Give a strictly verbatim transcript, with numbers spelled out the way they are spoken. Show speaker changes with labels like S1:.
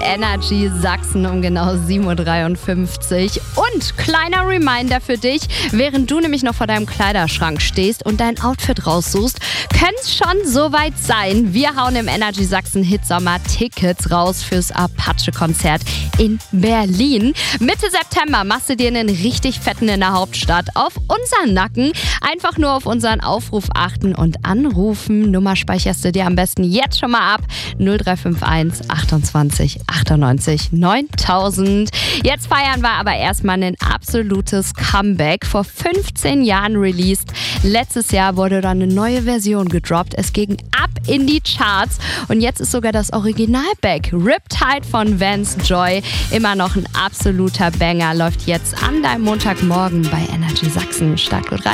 S1: Energy Sachsen um genau sieben Uhr dreiundfünfzig. Und kleiner Reminder für dich, während du nämlich noch vor deinem Kleiderschrank stehst und dein Outfit raussuchst, könnte es schon soweit sein. Wir hauen im Energy Sachsen Hitsommer Tickets raus fürs Apache-Konzert in Berlin. Mitte September machst du dir einen richtig fetten in der Hauptstadt auf unseren Nacken. Einfach nur auf unseren Aufruf achten und anrufen. Nummer speicherst du dir am besten jetzt schon mal ab. null drei fünf eins achtundzwanzig achtundneunzig neuntausend. Jetzt feiern wir aber erstmal ein absolutes Comeback. Vor fünfzehn Jahren released. Letztes Jahr wurde dann eine neue Version gedroppt. Es ging ab in die Charts und jetzt ist sogar das Original back. Riptide von Vance Joy. Immer noch ein absoluter Banger. Läuft jetzt an deinem Montagmorgen bei Energy Sachsen. Start gut rein.